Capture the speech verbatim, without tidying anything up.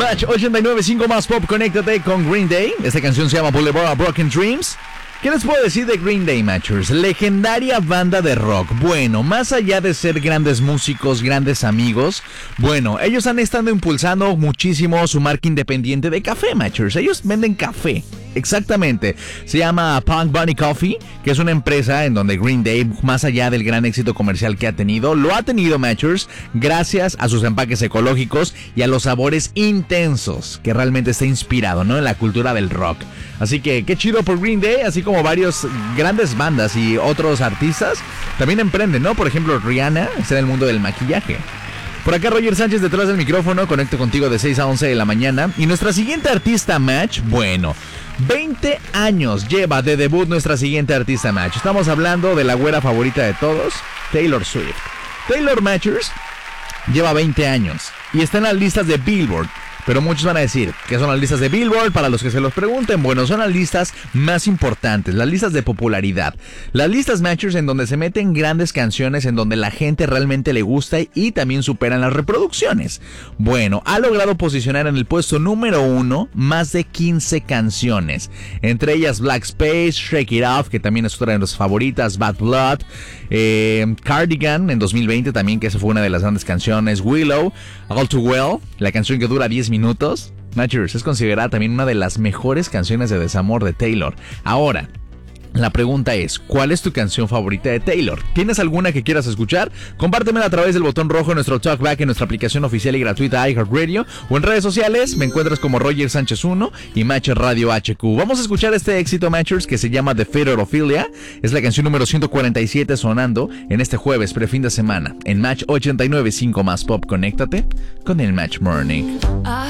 Match ochenta y nueve punto cinco más pop, conéctate con Green Day. Esta canción se llama Boulevard of Broken Dreams. ¿Qué les puedo decir de Green Day, Matchers? Legendaria banda de rock. Bueno, más allá de ser grandes músicos, grandes amigos, bueno, ellos han estado impulsando muchísimo su marca independiente de café, Matchers. Ellos venden café. Exactamente, se llama Punk Bunny Coffee, que es una empresa en donde Green Day, más allá del gran éxito comercial que ha tenido, lo ha tenido, Matchers, gracias a sus empaques ecológicos y a los sabores intensos, que realmente está inspirado, ¿no?, en la cultura del rock. Así que qué chido por Green Day, así como varios grandes bandas y otros artistas también emprenden, ¿no? Por ejemplo, Rihanna está en el mundo del maquillaje. Por acá Roger Sánchez detrás del micrófono, conecto contigo de seis a once de la mañana. Y nuestra siguiente artista, Match, bueno, veinte años lleva de debut nuestra siguiente artista, Match. Estamos hablando de la güera favorita de todos, Taylor Swift. Taylor, Matchers, lleva veinte años y está en las listas de Billboard. Pero muchos van a decir que son las listas de Billboard. Para los que se los pregunten, bueno, son las listas más importantes, las listas de popularidad, las listas, Matchers, en donde se meten grandes canciones, en donde la gente realmente le gusta y también superan las reproducciones. Bueno, ha logrado posicionar en el puesto número uno más de quince canciones, entre ellas Black Space, Shake It Off, que también es otra de nuestras favoritas, Bad Blood, eh, Cardigan en dos mil veinte también, que esa fue una de las grandes canciones, Willow, All Too Well, la canción que dura diez minutos. Matchers, es considerada también una de las mejores canciones de desamor de Taylor. Ahora, la pregunta es, ¿cuál es tu canción favorita de Taylor? ¿Tienes alguna que quieras escuchar? Compártemela a través del botón rojo en nuestro Talkback, en nuestra aplicación oficial y gratuita iHeartRadio, o en redes sociales. Me encuentras como Roger Sánchez uno y Match Radio H Q. Vamos a escuchar este éxito, Matchers, que se llama The Federophilia. Es la canción número ciento cuarenta y siete sonando en este jueves prefin de semana en Match ochenta y nueve punto cinco más pop. Conéctate con el Match Morning. I